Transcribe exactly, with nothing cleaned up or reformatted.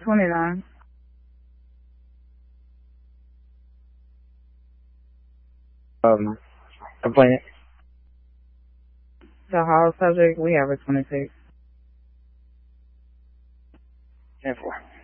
twenty-nine. Um, complaint. The hall subject, we have a twenty-six. ten four.